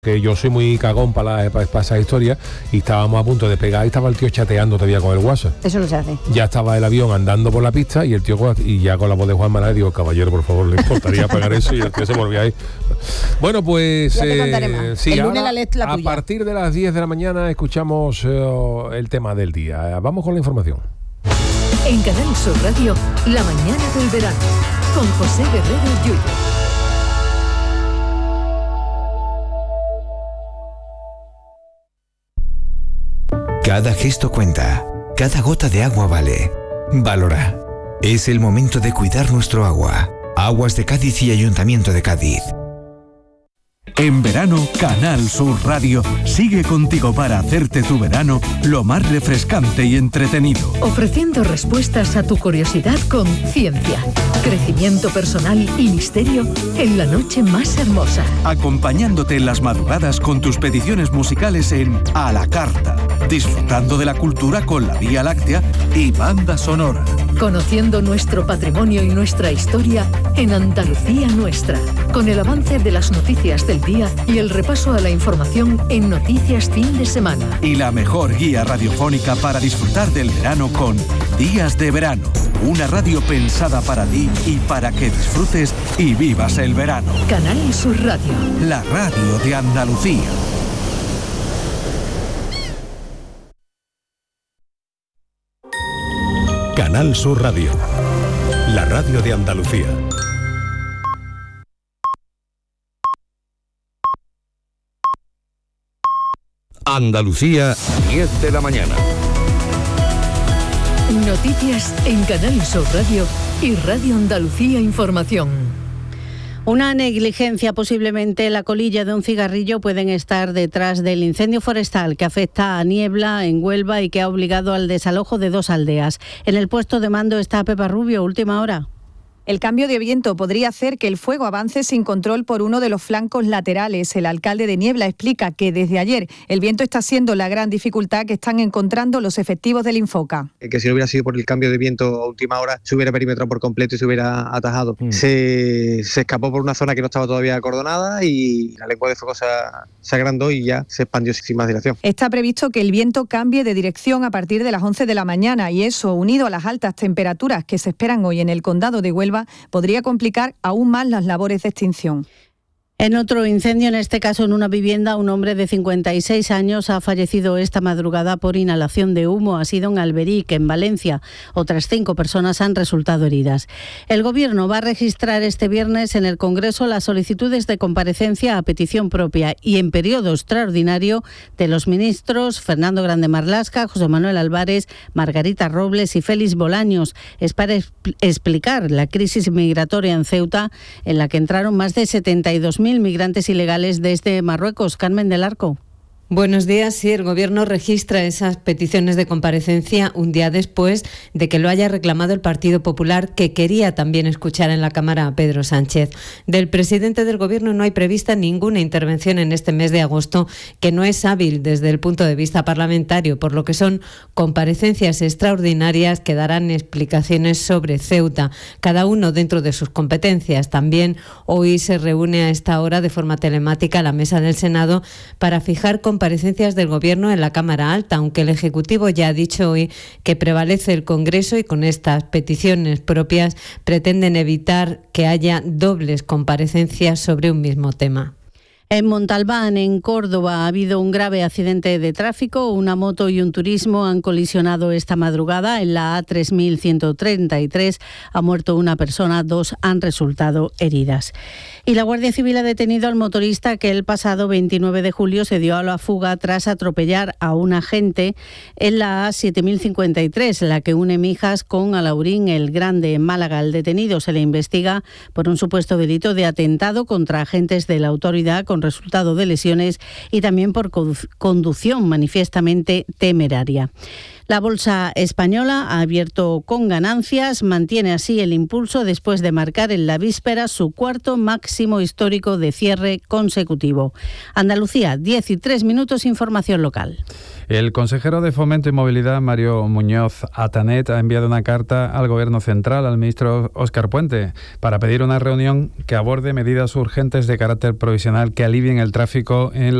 Que yo soy muy cagón para esa historia y estábamos a punto de pegar y estaba el tío chateando todavía con el WhatsApp. Eso no se hace. Ya estaba el avión andando por la pista y el tío y ya con la voz de Juan Manuel digo, caballero, por favor, ¿le importaría pagar eso? Y el tío se volvía ahí. Bueno, pues ya te contaré más. Sí, el lunes ahora, la a partir de las 10 de la mañana escuchamos el tema del día. Vamos con la información. En Canal Sur Radio, la mañana del verano, con José Guerrero Yuyo. Cada gesto cuenta, cada gota de agua vale. Valora. Es el momento de cuidar nuestro agua. Aguas de Cádiz y Ayuntamiento de Cádiz. En verano, Canal Sur Radio sigue contigo para hacerte tu verano lo más refrescante y entretenido. Ofreciendo respuestas a tu curiosidad con ciencia, crecimiento personal y misterio en la noche más hermosa. Acompañándote en las madrugadas con tus peticiones musicales en A la Carta. Disfrutando de la cultura con la Vía Láctea y banda sonora. Conociendo nuestro patrimonio y nuestra historia en Andalucía Nuestra. Con el avance de las noticias del día y el repaso a la información en Noticias Fin de Semana. Y la mejor guía radiofónica para disfrutar del verano con Días de Verano. Una radio pensada para ti y para que disfrutes y vivas el verano. Canal Sur Radio. La radio de Andalucía. Canal Sur Radio. La radio de Andalucía. Andalucía, 10 de la mañana. Noticias en Canal Sur Radio y Radio Andalucía Información. Una negligencia, posiblemente la colilla de un cigarrillo, pueden estar detrás del incendio forestal que afecta a Niebla en Huelva y que ha obligado al desalojo de 2 aldeas. En el puesto de mando está Pepa Rubio, última hora. El cambio de viento podría hacer que el fuego avance sin control por uno de los flancos laterales. El alcalde de Niebla explica que desde ayer el viento está siendo la gran dificultad que están encontrando los efectivos del Infoca. Que si no hubiera sido por el cambio de viento a última hora, se hubiera perimetrado por completo y se hubiera atajado. Se escapó por una zona que no estaba todavía acordonada y la lengua de fuego se agrandó y ya se expandió sin más dilación. Está previsto que el viento cambie de dirección a partir de las 11 de la mañana y eso, unido a las altas temperaturas que se esperan hoy en el condado de Huelva, podría complicar aún más las labores de extinción. En otro incendio, en este caso en una vivienda, un hombre de 56 años ha fallecido esta madrugada por inhalación de humo. Ha sido en Alberic, en Valencia. Otras 5 personas han resultado heridas. El Gobierno va a registrar este viernes en el Congreso las solicitudes de comparecencia a petición propia y en periodo extraordinario de los ministros Fernando Grande Marlaska, José Manuel Álvarez, Margarita Robles y Félix Bolaños. Es para explicar la crisis migratoria en Ceuta, en la que entraron más de 72.000 migrantes ilegales desde Marruecos. Carmen del Arco. Buenos días. Sí, el Gobierno registra esas peticiones de comparecencia un día después de que lo haya reclamado el Partido Popular, que quería también escuchar en la Cámara a Pedro Sánchez. Del presidente del Gobierno no hay prevista ninguna intervención en este mes de agosto, que no es hábil desde el punto de vista parlamentario, por lo que son comparecencias extraordinarias que darán explicaciones sobre Ceuta, cada uno dentro de sus competencias. También hoy se reúne a esta hora de forma telemática la mesa del Senado para fijar comparecencias del Gobierno en la Cámara Alta, aunque el Ejecutivo ya ha dicho hoy que prevalece el Congreso y con estas peticiones propias pretenden evitar que haya dobles comparecencias sobre un mismo tema. En Montalbán, en Córdoba, ha habido un grave accidente de tráfico. Una moto y un turismo han colisionado esta madrugada en la A3133. Ha muerto una persona, 2 han resultado heridas. Y la Guardia Civil ha detenido al motorista que el pasado 29 de julio se dio a la fuga tras atropellar a un agente en la A7053, la que une Mijas con Alaurín el Grande, en Málaga. El detenido se le investiga por un supuesto delito de atentado contra agentes de la autoridad con resultado de lesiones y también por conducción manifiestamente temeraria. La bolsa española ha abierto con ganancias, mantiene así el impulso después de marcar en la víspera su cuarto máximo histórico de cierre consecutivo. Andalucía, 10 y 3 minutos, información local. El consejero de Fomento y Movilidad, Mario Muñoz Atanet, ha enviado una carta al Gobierno Central, al ministro Óscar Puente, para pedir una reunión que aborde medidas urgentes de carácter provisional que alivien el tráfico en